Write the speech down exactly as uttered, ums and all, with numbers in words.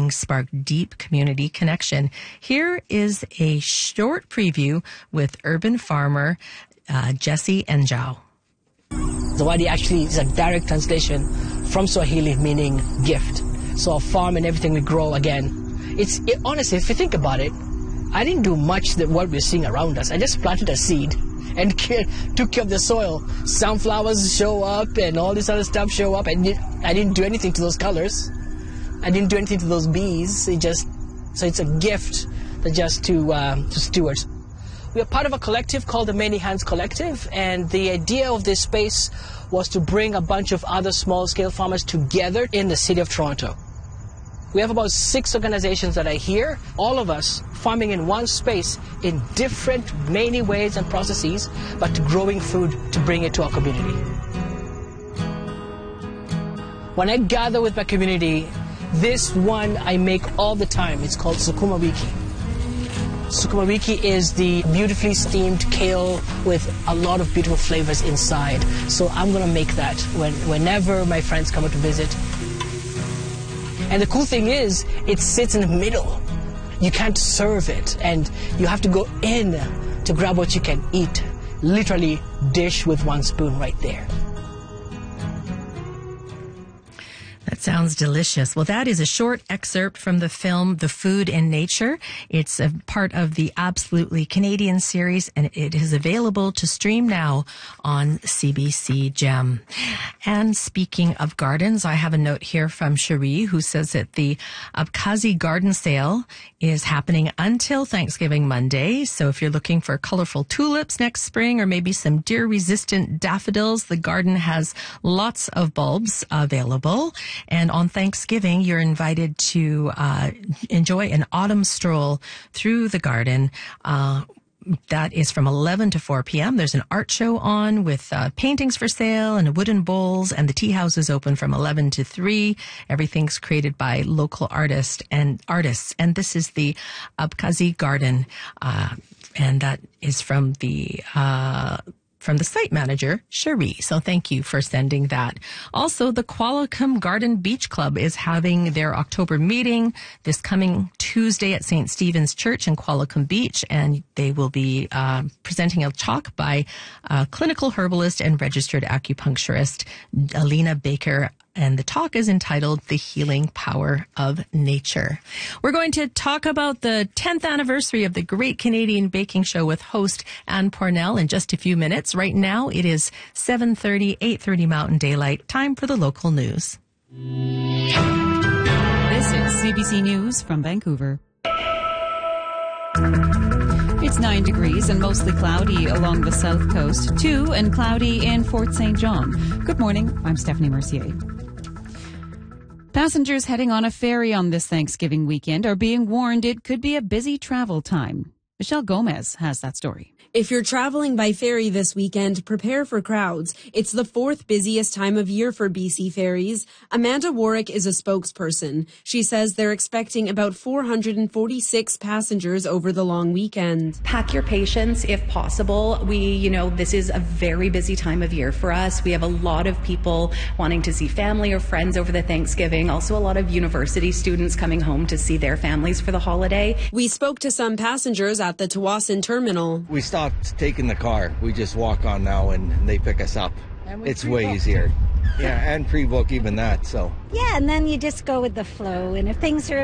meeting sparked deep community connection. Here is a short preview with urban farmer uh, Jesse Enjao. Zawadi actually is a direct translation from Swahili meaning gift. So a farm and everything we grow, again, it's it, honestly, if you think about it, I didn't do much that what we're seeing around us. I just planted a seed and care, took care of the soil. Sunflowers show up and all this other stuff show up. I, did, I didn't do anything to those colors. I didn't do anything to those bees. It just, so it's a gift that just to, um, to stewards. We are part of a collective called the Many Hands Collective, and the idea of this space was to bring a bunch of other small-scale farmers together in the city of Toronto. We have about six organizations that are here, all of us farming in one space in different many ways and processes, but growing food to bring it to our community. When I gather with my community, this one I make all the time. It's called Sukuma Wiki. Sukuma Wiki is the beautifully steamed kale with a lot of beautiful flavors inside. So I'm going to make that when, whenever my friends come up to visit. And the cool thing is, it sits in the middle. You can't serve it, and you have to go in to grab what you can eat. Literally, dish with one spoon right there. That sounds delicious. Well, that is a short excerpt from the film The Food in Nature. It's a part of the Absolutely Canadian series, and it is available to stream now on C B C Gem. And speaking of gardens, I have a note here from Cherie, who says that the Abkhazi garden sale is happening until Thanksgiving Monday. So if you're looking for colorful tulips next spring or maybe some deer-resistant daffodils, the garden has lots of bulbs available. And on Thanksgiving, you're invited to uh, enjoy an autumn stroll through the garden. Uh, that is from eleven to four p.m. There's an art show on with uh, paintings for sale and wooden bowls, and the tea house is open from eleven to three. Everything's created by local artists and artists. And this is the Abkhazi Garden, uh, and that is from the uh from the site manager, Cherie. So thank you for sending that. Also, the Qualicum Garden Beach Club is having their October meeting this coming Tuesday at Saint Stephen's Church in Qualicum Beach, and they will be uh, presenting a talk by uh, clinical herbalist and registered acupuncturist Alina Baker. And the talk is entitled The Healing Power of Nature. We're going to talk about the tenth anniversary of the Great Canadian Baking Show with host Anne Pornell in just a few minutes. Right now, it is seven thirty, eight thirty Mountain Daylight. Time for the local news. This is C B C News from Vancouver. It's nine degrees and mostly cloudy along the south coast, two and cloudy in Fort Saint John. Good morning, I'm Stephanie Mercier. Passengers heading on a ferry on this Thanksgiving weekend are being warned it could be a busy travel time. Michelle Gomez has that story. If you're traveling by ferry this weekend, prepare for crowds. It's the fourth busiest time of year for B C ferries. Amanda Warwick is a spokesperson. She says they're expecting about four hundred forty-six passengers over the long weekend. Pack your patience if possible. We, you know, this is a very busy time of year for us. We have a lot of people wanting to see family or friends over the Thanksgiving. Also a lot of university students coming home to see their families for the holiday. We spoke to some passengers at the Tsawwassen terminal. We stopped taking the car. We just walk on now and they pick us up. It's way easier. Yeah, and pre-book even that, so. Yeah, and then you just go with the flow. And if things are